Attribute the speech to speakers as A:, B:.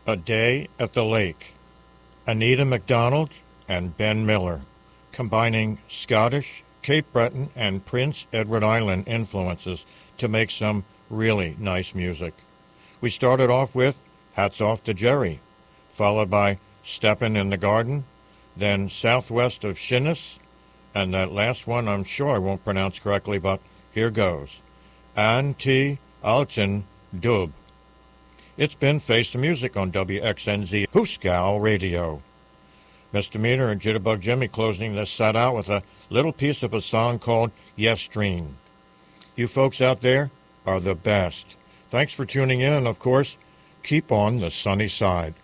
A: A Day at the Lake, Anita MacDonald and Ben Miller, combining Scottish, Cape Breton, and Prince Edward Island influences to make some really nice music. We started off with Hats Off to Jerry, followed by Steppin' in the Garden, then Southwest of Shinnis, and that last one I'm sure I won't pronounce correctly, but here goes. An T. Alton Dub. It's been Face the Music on WXNZ Hooskow Radio. Misdemeanor and Jitterbug Jimmy closing this set out with a little piece of a song called Yestreen. You folks out there are the best. Thanks for tuning in, and of course, keep on the sunny side.